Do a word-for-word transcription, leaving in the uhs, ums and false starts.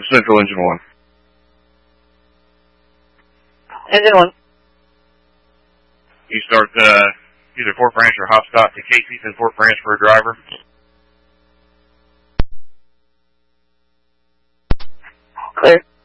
Central Engine one. Engine one. You start uh, either Fort Branch or hop stop to Casey's in Fort Branch for a driver. Clear.